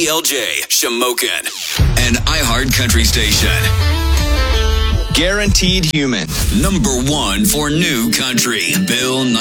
KDLJ, Shamokin, an iHeart Country station. Guaranteed Human. Number 1 for new country, Bill